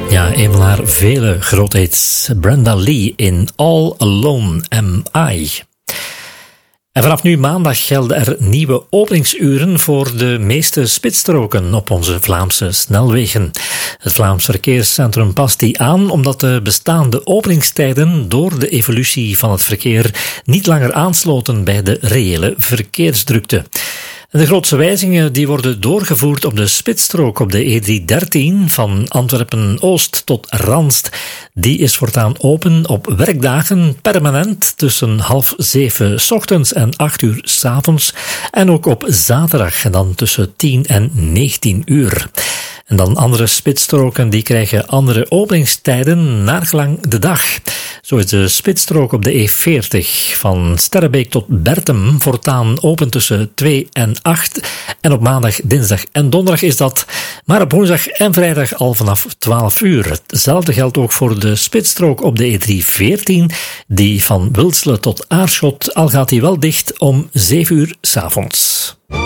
Ja, een van haar vele grootheden, Brenda Lee in All Alone Am I. En vanaf nu maandag gelden er nieuwe openingsuren voor de meeste spitsstroken op onze Vlaamse snelwegen. Het Vlaams Verkeerscentrum past die aan omdat de bestaande openingstijden door de evolutie van het verkeer niet langer aansloten bij de reële verkeersdrukte. En de grootste wijzigingen die worden doorgevoerd op de spitsstrook op de E313 van Antwerpen-Oost tot Ranst. Die is voortaan open op werkdagen permanent tussen 6:30 ochtends en 8 s avonds. En ook op zaterdag en dan tussen 10 en 19 uur. En dan andere spitsstroken die krijgen andere openingstijden naargelang de dag. Zo is de spitsstrook op de E40 van Sterrebeek tot Bertem voortaan open tussen 2 en 8. En op maandag, dinsdag en donderdag is dat. Maar op woensdag en vrijdag al vanaf 12 uur. Hetzelfde geldt ook voor de spitsstrook op de E314. Die van Wilselen tot Aarschot, al gaat die wel dicht om 7 uur 's avonds.